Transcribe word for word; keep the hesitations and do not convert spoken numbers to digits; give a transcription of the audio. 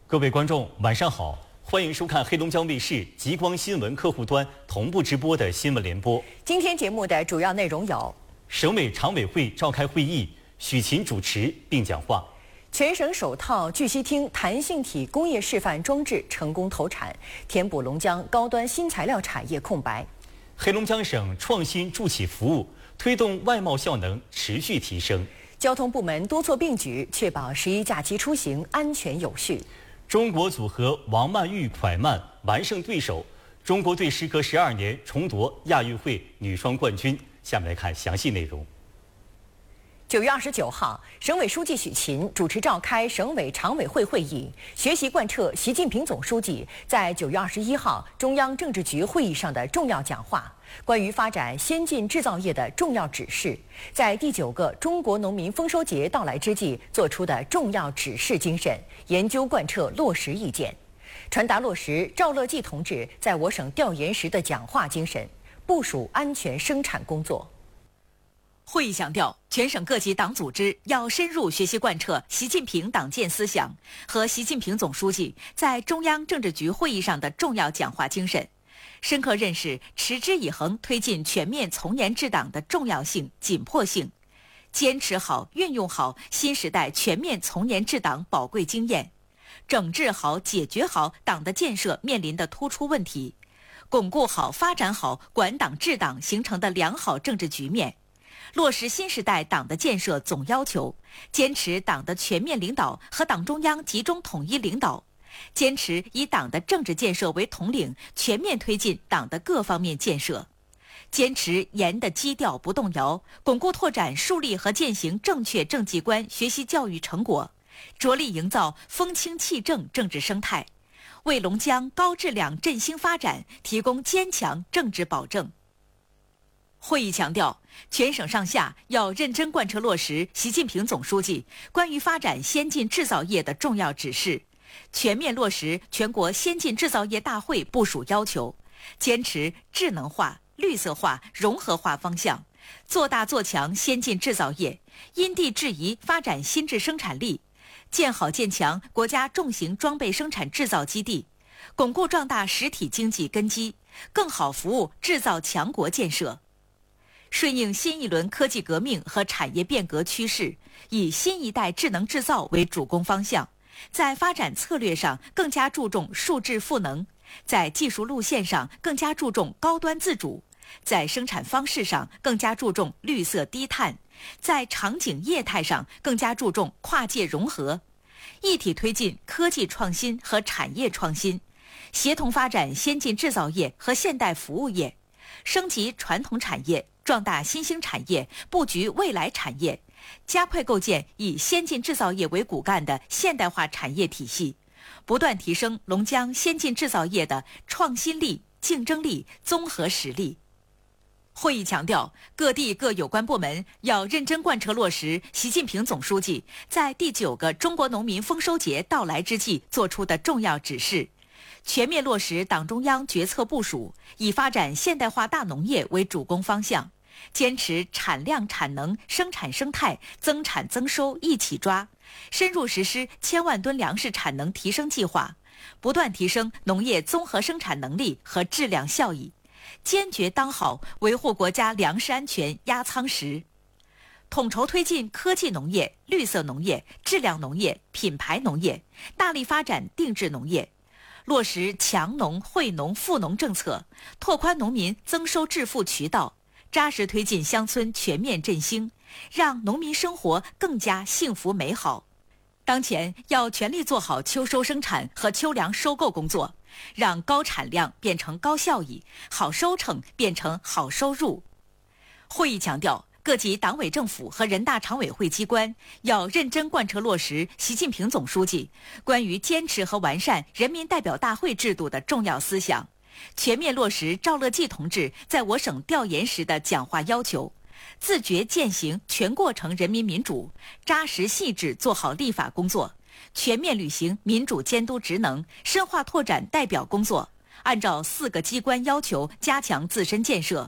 各位观众，晚上好，欢迎收看黑龙江卫视极光新闻客户端同步直播的新闻联播。 今天节目的主要内容有： 省委常委会召开会议，许勤主持并讲话； 全省首套聚烯烃弹性体工业示范装置成功投产，填补龙江高端新材料产业空白； 黑龙江省创新助企服务推动外贸效能持续提升； 交通部门多措并举，确保十一假期出行安全有序。 中国组合王曼玉蒯曼完胜对手，中国队时隔十二年重夺亚运会女双冠军。下面来看详细内容。 九月二十九号，省委书记许勤主持召开省委常委会会议，学习贯彻习近平总书记在九月二十一号中央政治局会议上的重要讲话，关于发展先进制造业的重要指示，在第九个中国农民丰收节到来之际作出的重要指示精神，研究贯彻落实意见，传达落实赵乐际同志在我省调研时的讲话精神，部署安全生产工作。 会议强调，全省各级党组织要深入学习贯彻习近平党建思想和习近平总书记在中央政治局会议上的重要讲话精神，深刻认识持之以恒推进全面从严治党的重要性、紧迫性，坚持好、运用好新时代全面从严治党宝贵经验，整治好、解决好党的建设面临的突出问题，巩固好、发展好管党治党形成的良好政治局面，落实新时代党的建设总要求，坚持党的全面领导和党中央集中统一领导，坚持以党的政治建设为统领，全面推进党的各方面建设，坚持严的基调不动摇，巩固拓展树立和践行正确政绩观学习教育成果，着力营造风清气正政治生态，为龙江高质量振兴发展提供坚强政治保证。会议强调，全省上下要认真贯彻落实习近平总书记关于发展先进制造业的重要指示，全面落实全国先进制造业大会部署要求，坚持智能化、绿色化、融合化方向，做大做强先进制造业，因地制宜发展新质生产力，建好建强国家重型装备生产制造基地，巩固壮大实体经济根基，更好服务制造强国建设。顺应新一轮科技革命和产业变革趋势，以新一代智能制造为主攻方向，在发展策略上更加注重数质赋能，在技术路线上更加注重高端自主，在生产方式上更加注重绿色低碳，在场景业态上更加注重跨界融合，一体推进科技创新和产业创新，协同发展先进制造业和现代服务业，升级传统产业，壮大新兴产业，布局未来产业，加快构建以先进制造业为骨干的现代化产业体系，不断提升龙江先进制造业的创新力、竞争力、综合实力。会议强调，各地各有关部门要认真贯彻落实习近平总书记在第九个中国农民丰收节到来之际作出的重要指示，全面落实党中央决策部署，以发展现代化大农业为主攻方向，坚持产量产能、生产生态、增产增收一起抓，深入实施千万吨粮食产能提升计划，不断提升农业综合生产能力和质量效益，坚决当好维护国家粮食安全压舱石，统筹推进科技农业、绿色农业、质量农业、品牌农业，大力发展定制农业，落实强农、惠农、富农政策，拓宽农民增收致富渠道，扎实推进乡村全面振兴，让农民生活更加幸福美好。当前要全力做好秋收生产和秋粮收购工作，让高产量变成高效益，好收成变成好收入。会议强调，各级党委政府和人大常委会机关要认真贯彻落实习近平总书记关于坚持和完善人民代表大会制度的重要思想，全面落实赵乐际同志在我省调研时的讲话要求，自觉践行全过程人民民主，扎实细致做好立法工作，全面履行民主监督职能，深化拓展代表工作，按照四个机关要求加强自身建设，